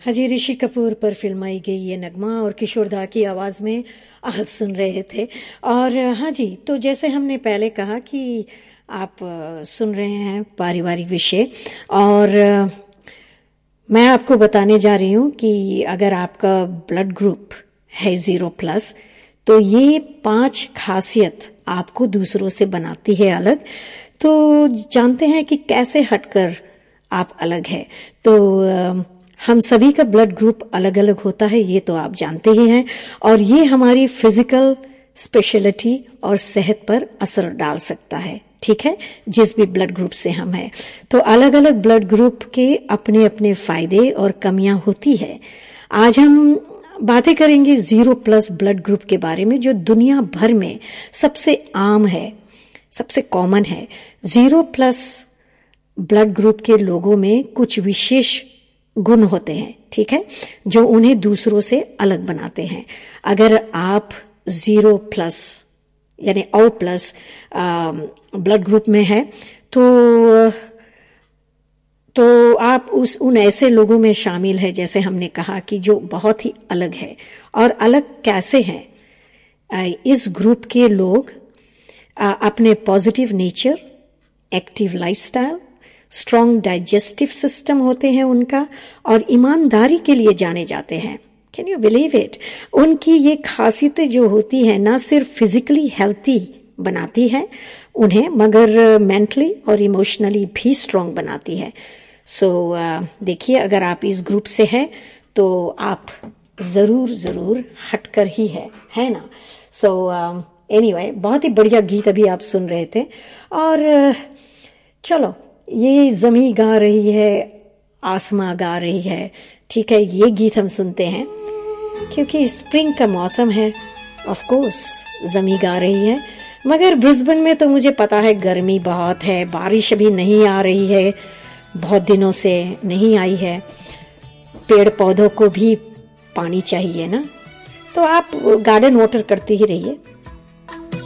हाँ जी, ऋषि कपूर पर फिल्माई गई ये नगमा और किशोर दा की आवाज में आप सुन रहे थे। और हाँ जी, तो जैसे हमने पहले कहा कि आप सुन रहे हैं पारिवारिक विषय, और मैं आपको बताने जा रही हूँ कि अगर आपका ब्लड ग्रुप है 0+, तो ये 5 खासियत आपको दूसरों से बनाती है अलग। तो जानते हैं कि कैसे हटकर आप अलग है। तो हम सभी का ब्लड ग्रुप अलग अलग होता है, ये तो आप जानते ही हैं, और ये हमारी फिजिकल स्पेशलिटी और सेहत पर असर डाल सकता है। ठीक है, जिस भी ब्लड ग्रुप से हम हैं, तो अलग अलग ब्लड ग्रुप के अपने अपने फायदे और कमियां होती है। आज हम बातें करेंगे 0+ ब्लड ग्रुप के बारे में, जो दुनिया भर में सबसे आम है, सबसे कॉमन है। 0+ ब्लड ग्रुप के लोगों में कुछ विशेष गुण होते हैं, ठीक है, जो उन्हें दूसरों से अलग बनाते हैं। अगर आप 0+ यानी O+ ब्लड ग्रुप में है, तो आप उन ऐसे लोगों में शामिल है, जैसे हमने कहा कि जो बहुत ही अलग है। और अलग कैसे हैं? इस ग्रुप के लोग अपने positive nature, active lifestyle, strong digestive system होते हैं उनका, और ईमानदारी के लिए जाने जाते हैं। Can you believe it? उनकी ये खासियतें जो होती हैं, ना सिर्फ फिजिकली हेल्थी बनाती है उन्हें, मगर मेंटली और इमोशनली भी स्ट्रॉन्ग बनाती है। सो देखिए, अगर आप इस ग्रुप से हैं तो आप जरूर हटकर ही है ना। सो एनीवे, बहुत ही बढ़िया गीत अभी आप सुन रहे थे। और चलो, ये जमी गा रही है, आसमां गा रही है, ठीक है, ये गीत हम सुनते हैं क्योंकि स्प्रिंग का मौसम है। ऑफ कोर्स जमी गा रही है, मगर ब्रिस्बेन में तो मुझे पता है गर्मी बहुत है, बारिश अभी नहीं आ रही है, बहुत दिनों से नहीं आई है। पेड़ पौधों को भी पानी चाहिए ना, तो आप गार्डन वाटर करते ही रहिए।